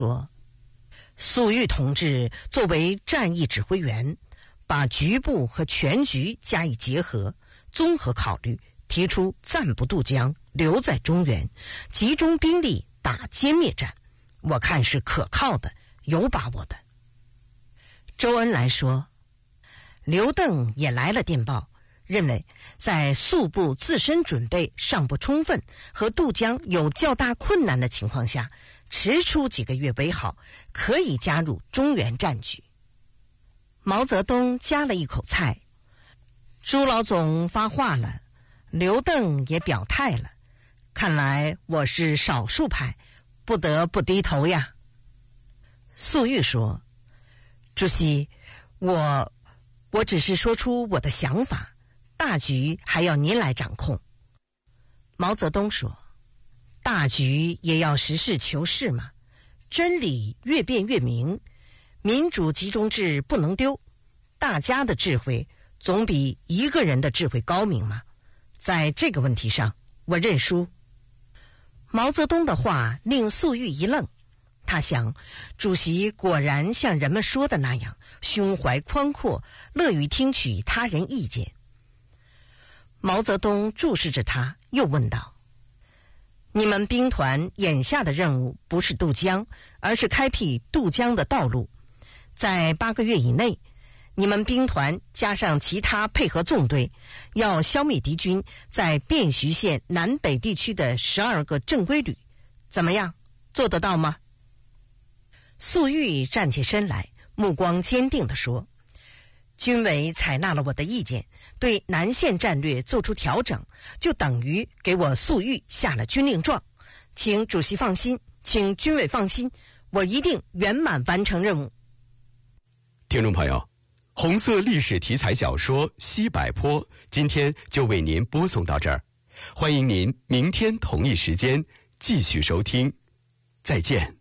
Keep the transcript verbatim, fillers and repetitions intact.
说，粟裕同志作为战役指挥员，把局部和全局加以结合，综合考虑，提出暂不渡江，留在中原，集中兵力打歼灭战，我看是可靠的，有把握的。周恩来说，刘邓也来了电报，认为在粟部自身准备尚不充分和渡江有较大困难的情况下，迟出几个月为好，可以加入中原战局。毛泽东夹了一口菜，朱老总发话了，刘邓也表态了，看来我是少数派，不得不低头呀。粟裕说，主席，我我只是说出我的想法，大局还要您来掌控。毛泽东说，大局也要实事求是嘛，真理越辩越明，民主集中制不能丢，大家的智慧总比一个人的智慧高明嘛。在这个问题上，我认输。毛泽东的话令粟裕一愣，他想，主席果然像人们说的那样，胸怀宽阔，乐于听取他人意见。毛泽东注视着他，又问道，你们兵团眼下的任务不是渡江，而是开辟渡江的道路。在八个月以内，你们兵团加上其他配合纵队，要消灭敌军在汴徐县南北地区的十二个正规旅，怎么样？做得到吗？粟裕站起身来，目光坚定地说，军委采纳了我的意见，对南线战略做出调整，就等于给我粟裕下了军令状。请主席放心，请军委放心，我一定圆满完成任务。 听众朋友，红色历史题材小说《西柏坡》今天就为您播送到这儿，欢迎您明天同一时间继续收听，再见。